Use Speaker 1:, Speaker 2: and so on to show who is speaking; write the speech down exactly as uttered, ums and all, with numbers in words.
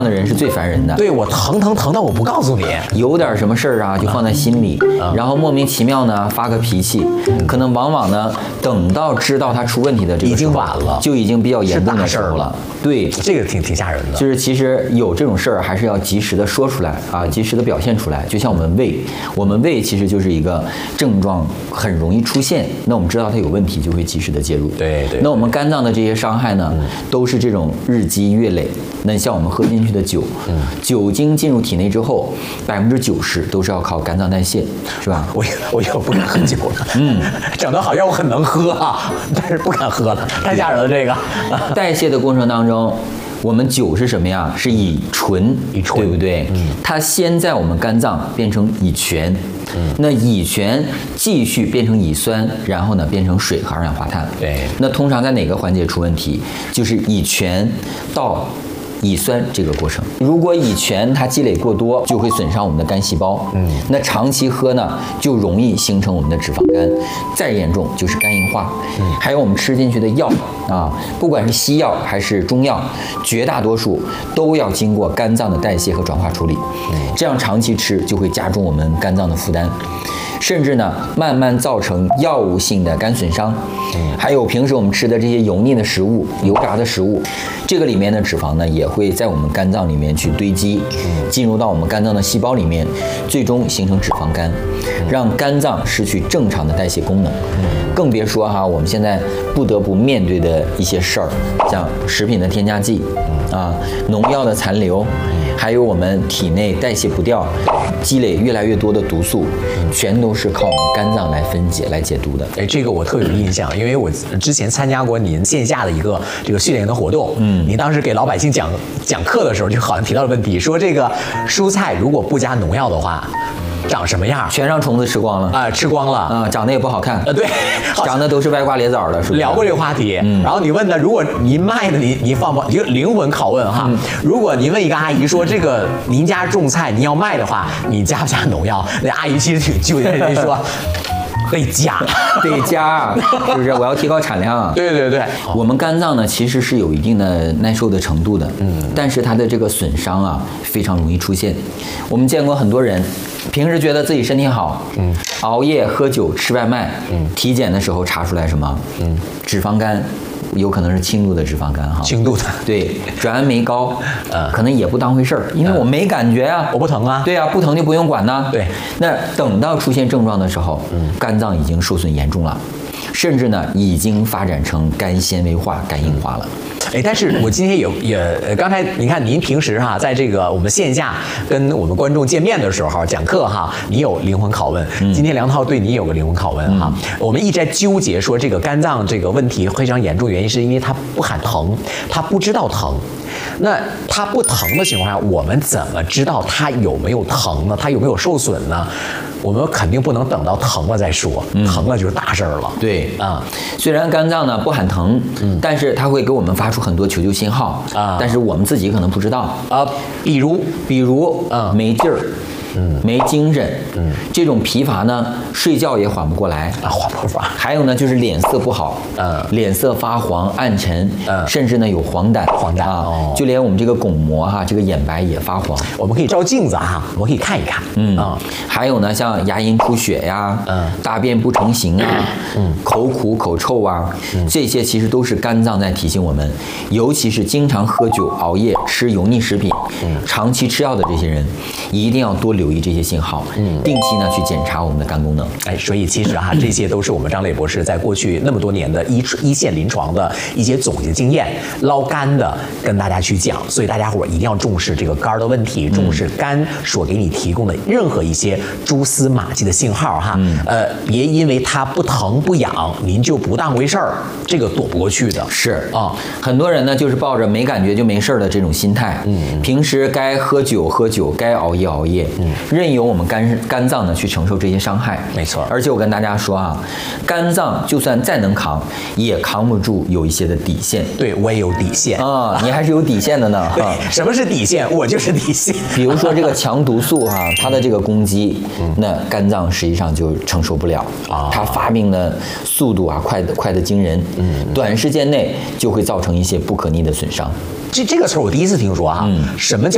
Speaker 1: 的人是最烦人的。
Speaker 2: 对我疼疼疼到我不告诉你，
Speaker 1: 有点什么事儿啊，就放在心里，
Speaker 2: 嗯、
Speaker 1: 然后莫名其妙呢发个脾气，嗯、可能往往呢等到知道他出问题的这个
Speaker 2: 已经晚了，
Speaker 1: 就已经比较严重的时候了。对，
Speaker 2: 这个挺挺吓人的。
Speaker 1: 就是其实有这种事儿，还是要及时的说出来啊，及时的表现出来。就像我们胃，我们胃其实就是一个症状很容易出现，那我们知道它有问题，就会及时的介入。
Speaker 2: 对对。
Speaker 1: 那我们肝脏的这些伤害呢，嗯、都是这种日积月累。那像我们喝进去的酒，嗯、酒精进入体内之后，百分之九十都是要靠肝脏代谢，是吧？
Speaker 2: 我我又不敢喝酒了，嗯，整得好像我很能喝啊，但是不敢喝了，太吓人了这个。
Speaker 1: 代谢的过程当中，我们酒是什么呀？是乙醇，
Speaker 2: 乙醇，
Speaker 1: 对不对？嗯，它先在我们肝脏变成乙醛，嗯，那乙醛继续变成乙酸，然后呢变成水和二氧化碳。
Speaker 2: 对，
Speaker 1: 那通常在哪个环节出问题？就是乙醛到乙酸这个过程。如果乙醛它积累过多，就会损伤我们的肝细胞。嗯，那长期喝呢，就容易形成我们的脂肪肝，再严重就是肝硬化。嗯，还有我们吃进去的药啊，不管是西药还是中药，绝大多数都要经过肝脏的代谢和转化处理。嗯，这样长期吃就会加重我们肝脏的负担。甚至呢，慢慢造成药物性的肝损伤。嗯，还有平时我们吃的这些油腻的食物、油炸的食物，这个里面的脂肪呢，也会在我们肝脏里面去堆积，进入到我们肝脏的细胞里面，最终形成脂肪肝，让肝脏失去正常的代谢功能。更别说哈，我们现在不得不面对的一些事儿，像食品的添加剂啊、农药的残留，还有我们体内代谢不掉、积累越来越多的毒素，全都是靠我们肝脏来分解、来解毒的。
Speaker 2: 哎，这个我特有印象，因为我之前参加过您线下的一个这个训练的活动，嗯，您当时给老百姓讲讲课的时候，就好像提到了问题，说这个蔬菜如果不加农药的话，长什么样？
Speaker 1: 全让虫子吃光了
Speaker 2: 啊、呃，吃光了
Speaker 1: 啊、呃，长得也不好看。
Speaker 2: 呃，对，
Speaker 1: 长得都是歪瓜裂枣的，是不是？
Speaker 2: 聊过这个话题，嗯、然后你问他，如果您卖的，您您放不？一个灵魂拷问哈，嗯、如果您问一个阿姨说，这个您家种菜，您要卖的话，你加不加农药？那阿姨其实挺纠结，人家说。得加，
Speaker 1: 得加，是不是？我要提高产量。
Speaker 2: 对对对，
Speaker 1: 我们肝脏呢，其实是有一定的耐受的程度的，嗯，但是它的这个损伤啊，非常容易出现。我们见过很多人，平时觉得自己身体好，嗯，熬夜、喝酒、吃外卖，嗯，体检的时候查出来什么？嗯，脂肪肝。有可能是轻度的脂肪肝哈，
Speaker 2: 轻度的，
Speaker 1: 对，转氨酶高，呃，可能也不当回事儿，因为我没感觉啊，
Speaker 2: 我不疼啊，
Speaker 1: 对啊，不疼就不用管呐，
Speaker 2: 对，
Speaker 1: 那等到出现症状的时候，嗯，肝脏已经受损严重了，甚至呢已经发展成肝纤维化、肝硬化了。
Speaker 2: 哎，但是我今天有也，刚才你看您平时哈，在这个我们线下跟我们观众见面的时候讲课哈，你有灵魂拷问。嗯、今天梁涛对你有个灵魂拷问哈。嗯、我们一直在纠结说这个肝脏这个问题非常严重，原因是因为它不喊疼，它不知道疼。那它不疼的情况下，我们怎么知道它有没有疼呢？它有没有受损呢？我们肯定不能等到疼了再说，嗯、疼了就是大事儿了。
Speaker 1: 对啊，虽然肝脏呢不喊疼，嗯、但是它会给我们发出很多求救信号啊，但是我们自己可能不知道
Speaker 2: 啊，比如
Speaker 1: 比如啊没劲儿。嗯，没精神，嗯，这种疲乏呢，睡觉也缓不过来
Speaker 2: 啊，缓不过来。
Speaker 1: 还有呢，就是脸色不好，嗯，脸色发黄、暗沉，嗯，甚至呢有黄疸，
Speaker 2: 黄疸
Speaker 1: 啊，
Speaker 2: 哦、
Speaker 1: 就连我们这个巩膜哈，这个眼白也发黄。
Speaker 2: 我们可以照镜子哈，我们可以看一看，
Speaker 1: 嗯啊，还有呢，像牙龈出血呀，嗯，大便不成形啊，嗯，口苦口臭啊，嗯，这些其实都是肝脏在提醒我们，尤其是经常喝酒、熬夜、吃油腻食品，嗯，长期吃药的这些人，一定要多留意这些信号，嗯，定期呢去检查我们的肝功能。
Speaker 2: 哎，所以其实哈、啊，这些都是我们张磊博士在过去那么多年的一一线临床的一些总结经验，捞肝的跟大家去讲。所以大家伙一定要重视这个肝的问题，重视肝所给你提供的任何一些蛛丝马迹的信号哈。嗯、呃，别因为它不疼不痒，您就不当回事儿，这个躲不过去的。
Speaker 1: 是啊、哦，很多人呢就是抱着没感觉就没事儿的这种心态，嗯，平时该喝酒喝酒，该熬夜熬夜，嗯，任由我们肝肝脏呢去承受这些伤害。
Speaker 2: 没错，
Speaker 1: 而且我跟大家说啊，肝脏就算再能扛，也扛不住有一些的底线。
Speaker 2: 对，我也有底线
Speaker 1: 啊，你还是有底线的呢。
Speaker 2: 对，什么是底线？我就是底线。
Speaker 1: 比如说这个强毒素哈、啊，它的这个攻击，嗯、那肝脏实际上就承受不了啊，它发病的速度啊快的快的惊人，嗯，短时间内就会造成一些不可逆的损伤。
Speaker 2: 这这个词儿我第一次听说啊，嗯、什么叫